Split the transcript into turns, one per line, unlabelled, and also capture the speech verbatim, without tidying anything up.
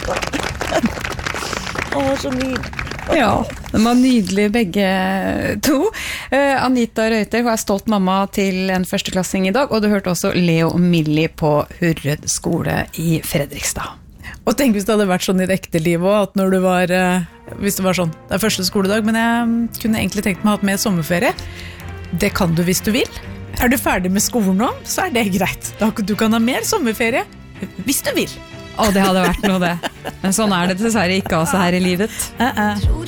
Åh, så nydelig.
Ja, de var nydelige begge to. Uh, Anita Røyter, hun er stolt mamma til en førsteklassing i dag, og du hørte også Leo og Millie på Hurrød skole i Fredrikstad.
Og tenk hvis det hadde vært sånn i det ekte livet også, at når du var, uh, hvis det var sånn, det er første skoledag, men jeg kunne egentlig tenkt meg å ha med sommerferie. Det kan du hvis du vil. Er du ferdig med skolen nå, så er det greit. Da, du kan ha mer sommerferie hvis du vil.
Å, det hadde vært noe det. Men sånn er det dessverre ikke også her i livet.
Uh-uh.